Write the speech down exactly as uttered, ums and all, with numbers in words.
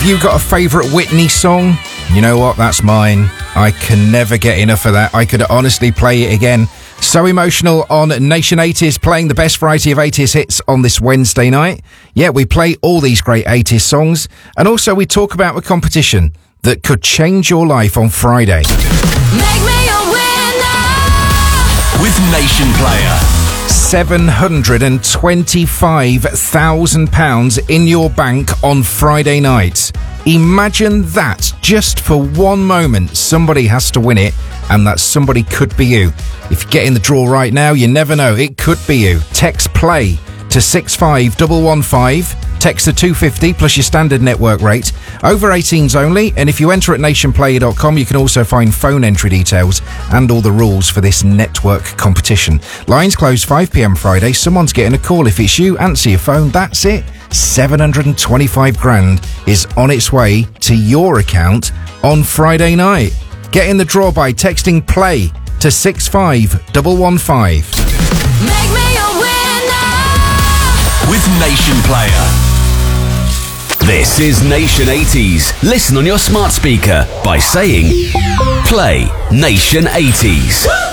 Have you got a favourite Whitney song? You know what? That's mine. I can never get enough of that. I could honestly play it again. So Emotional on Nation eighties, playing the best variety of eighties hits on this Wednesday night. Yeah, we play all these great eighties songs. And also we talk about a competition that could change your life on Friday. Make me a winner with Nation Player. seven hundred twenty-five thousand pounds in your bank on Friday night. Imagine that, just for one moment, somebody has to win it, and that somebody could be you. If you get in the draw right now, you never know, it could be you. Text PLAY to six five one one five. Text to two fifty plus your standard network rate. Over eighteens only, and if you enter at nation player dot com, you can also find phone entry details and all the rules for this network competition. Lines close five p.m. Friday. Someone's getting a call. If it's you, answer your phone. That's it. seven hundred twenty-five grand is on its way to your account on Friday night. Get in the draw by texting PLAY to six five one one five. Make me a winner with Nation Player. This is Nation eighties. Listen on your smart speaker by saying Play Nation eighties.